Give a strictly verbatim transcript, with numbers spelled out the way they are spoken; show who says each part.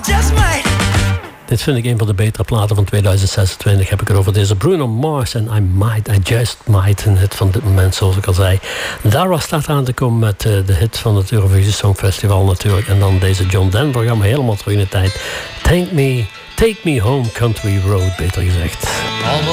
Speaker 1: Dit vind ik een van de betere platen van tweeduizend zesentwintig. Heb ik het over deze Bruno Mars en I Might, I Just Might. Een hit van dit moment, zoals ik al zei. Dara staat aan te komen met uh, de hit van het Eurovisie Songfestival natuurlijk. En dan deze John Denver gaan we helemaal terug in de tijd. Take me, take me home country road, beter gezegd.